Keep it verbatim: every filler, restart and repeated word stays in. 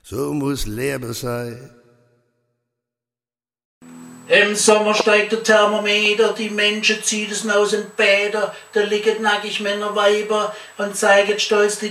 so muss Leben sein. Im Sommer steigt der Thermometer, die Menschen ziehen es aus den Bäder, da liegen nackig Männer, Weiber und zeigen stolz die